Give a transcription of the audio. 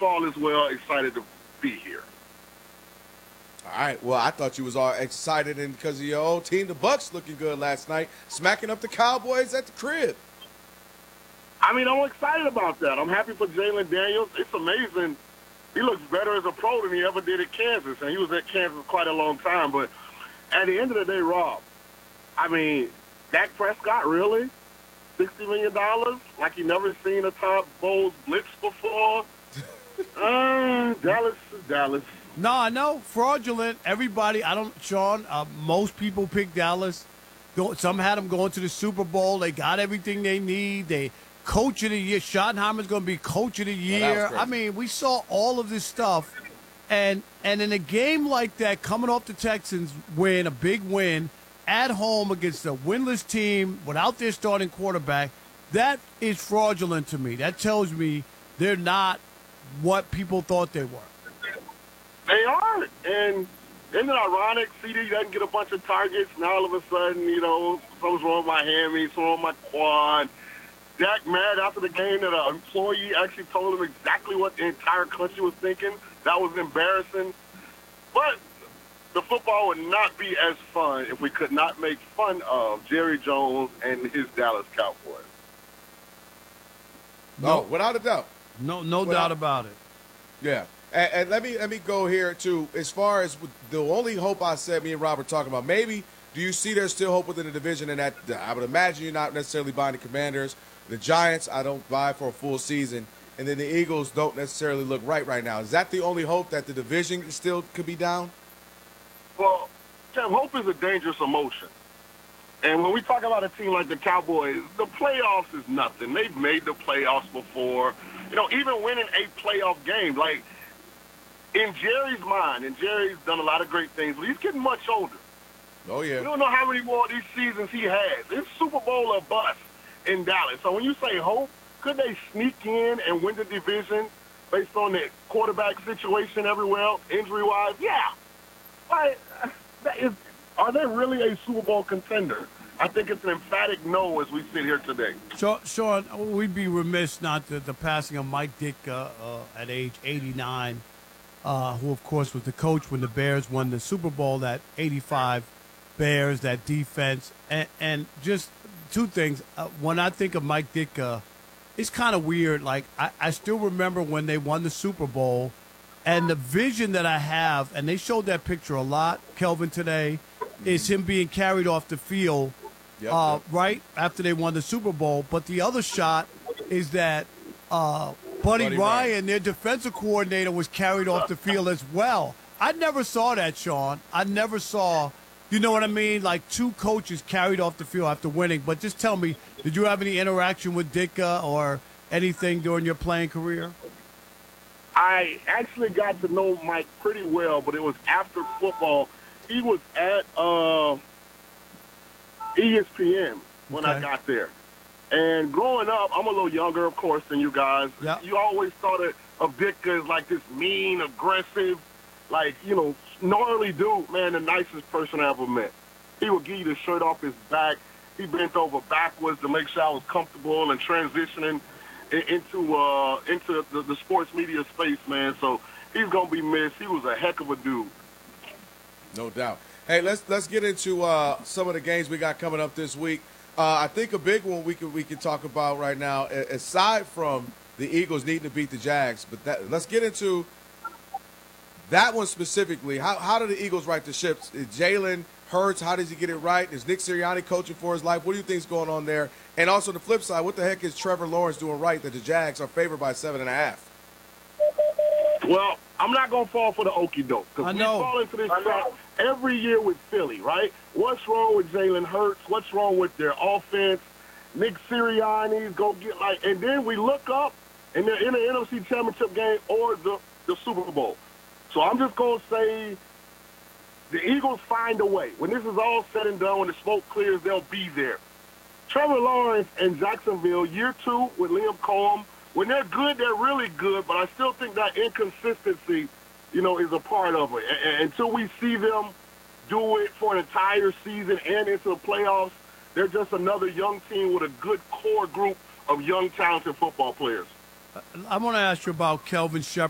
hope all is well. Excited to be here. All right. Well, I thought you was all excited and because of your old team, the Bucks, looking good last night, smacking up the Cowboys at the crib. I mean, I'm excited about that. I'm happy for Jalen Daniels. It's amazing. He looks better as a pro than he ever did at Kansas, and he was at Kansas quite a long time. But at the end of the day, Rob, I mean, Dak Prescott, really? $60 million? Like he never seen a Todd Bowles blitz before? Dallas is Dallas. No, I know. Fraudulent. Everybody, Sean, most people pick Dallas. Some had them going to the Super Bowl. They got everything they need. They coach of the year. Schottenheimer's going to be coach of the year. I mean, we saw all of this stuff. And in a game like that, coming off the Texans win, a big win, at home against a winless team without their starting quarterback, that is fraudulent to me. That tells me they're not what people thought they were. They aren't. And isn't it ironic? CD doesn't get a bunch of targets. Now all of a sudden, something's wrong with my hammy, something wrong with my quad. Dak mad after the game that an employee actually told him exactly what the entire country was thinking. That was embarrassing. But the football would not be as fun if we could not make fun of Jerry Jones and his Dallas Cowboys. No, without a doubt. No doubt about it. Yeah. And let me go here, too. As far as the only hope I said me and Robert talking about, maybe do you see there's still hope within the division? And that I would imagine you're not necessarily buying the Commanders. The Giants, I don't buy for a full season. And then the Eagles don't necessarily look right now. Is that the only hope, that the division still could be down? Well, Tim, hope is a dangerous emotion. And when we talk about a team like the Cowboys, the playoffs is nothing. They've made the playoffs before. Even winning a playoff game, like, in Jerry's mind, and Jerry's done a lot of great things, but he's getting much older. Oh, yeah. You don't know how many more of these seasons he has. It's Super Bowl or bust in Dallas. So when you say hope, could they sneak in and win the division based on the quarterback situation everywhere else, injury-wise? Yeah. But are they really a Super Bowl contender? I think it's an emphatic no as we sit here today. Sean, we'd be remiss not the passing of Mike Ditka at age 89, who, of course, was the coach when the Bears won the Super Bowl, that 85 Bears, that defense. And just two things. When I think of Mike Ditka, it's kind of weird. Like, I still remember when they won the Super Bowl, and the vision that I have, and they showed that picture a lot, Kelvin, today, is him being carried off the field right after they won the Super Bowl. But the other shot is that Buddy Ryan, their defensive coordinator, was carried off the field as well. I never saw that, Sean. I never saw, you know what I mean, like two coaches carried off the field after winning. But just tell me, did you have any interaction with Ditka or anything during your playing career? I actually got to know Mike pretty well, but it was after football. He was at ESPN when I got there. And growing up, I'm a little younger, of course, than you guys. Yep. You always thought of Ditka as like this mean, aggressive, like, gnarly dude. Man, the nicest person I ever met. He would give you the shirt off his back. He bent over backwards to make sure I was comfortable and transitioning into the sports media space, man. So he's going to be missed. He was a heck of a dude. No doubt. Hey, let's get into some of the games we got coming up this week. I think a big one we can talk about right now, aside from the Eagles needing to beat the Jags, but let's get into that one specifically. How do the Eagles right the ships? Is Jalen Hurts, how does he get it right? Is Nick Sirianni coaching for his life? What do you think is going on there? And also the flip side, what the heck is Trevor Lawrence doing right that the Jags are favored by 7.5? Well, I'm not going to fall for the okie doke because we fall into this trap every year with Philly, right? What's wrong with Jalen Hurts? What's wrong with their offense? Nick Sirianni's go get and then we look up and they're in the NFC Championship game or the Super Bowl. So I'm just going to say the Eagles find a way. When this is all said and done, when the smoke clears, they'll be there. Trevor Lawrence and Jacksonville, year 2 with Liam Cohen, when they're good, they're really good, but I still think that inconsistency, is a part of it. And until we see them do it for an entire season and into the playoffs, they're just another young team with a good core group of young, talented football players. I want to ask you about Kelvin Shepard.